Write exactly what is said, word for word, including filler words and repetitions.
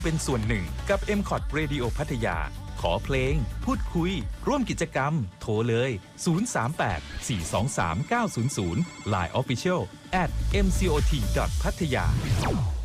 เป็นส่วนหนึ่งกับ เอ็ม คอท Radio พัทยาขอเพลงพูดคุยร่วมกิจกรรมโทรเลย ศูนย์ สาม แปด สี่ สอง สาม เก้า ศูนย์ ศูนย์ ไลน์ Official แอท เอ็ม ซี โอ ที ดอท พัทยา